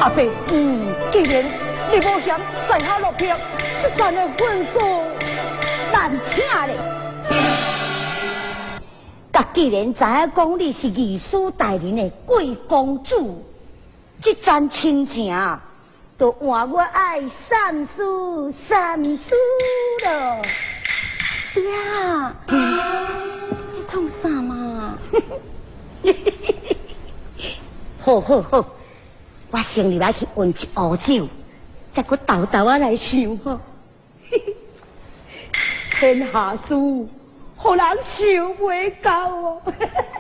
阿伯，既然你无嫌在下落魄，这咱的分数难请咧。甲既然知影讲你是御史大人的贵公主，这桩亲情都换我爱三思了。呀，你创啥嘛？好，我先入来去温一壶酒，再搁豆豆来想吼。天下事，互人想袂到哦。